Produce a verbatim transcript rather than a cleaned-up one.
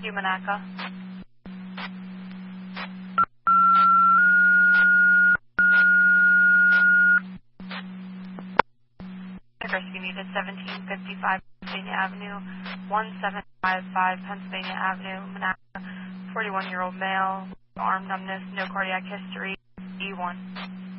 you, Monaca. Rescue needed seventeen fifty-five Pennsylvania Avenue, one seven five five Pennsylvania Avenue, Monaca, forty-one-year-old male, arm numbness, no cardiac history, E one.